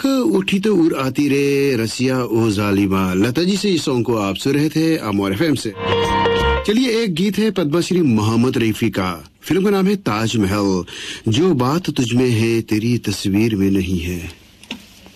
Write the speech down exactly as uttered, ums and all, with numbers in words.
आंख उठी तो उड़ आती रे रसिया ओ जालिमा, लता जी से इस सॉन्ग को आप सुन रहे थे अमर एफएम से। चलिए एक गीत है पद्मश्री मोहम्मद रफी का, फिल्म का नाम है ताजमहल। जो बात तुझमें है तेरी तस्वीर में नहीं है।